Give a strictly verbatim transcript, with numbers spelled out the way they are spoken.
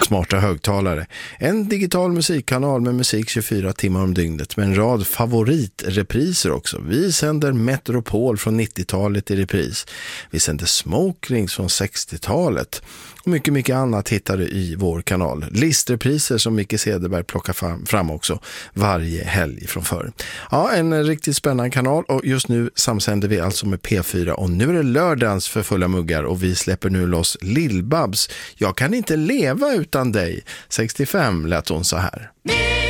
smarta högtalare. En digital musikkanal med musik tjugofyra timmar om dygnet med en rad favoritrepriser också. Vi sänder Metropol från nittiotalet i repris. Vi sänder Smoke Rings från sextiotalet. Och mycket, mycket annat hittar du i vår kanal. Listrepriser som Micke Cederberg plockar fram, fram också varje helg från förr. Ja, en riktigt spännande kanal och just nu samsänder vi alltså med P fyra och nu är det lördagens för fulla muggar och vi släpper nu loss Lill-Babs. Jag kan inte leva utan dig. sextiofem lät hon så här.